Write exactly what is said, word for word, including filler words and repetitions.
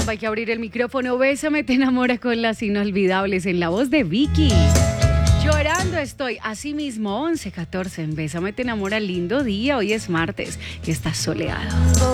caramba, hay que abrir el micrófono. Bésame, te enamora con las inolvidables en la voz de Vicky. Llorando estoy, así mismo, once catorce en Bésame, te enamora, lindo día. Hoy es martes y está soleado.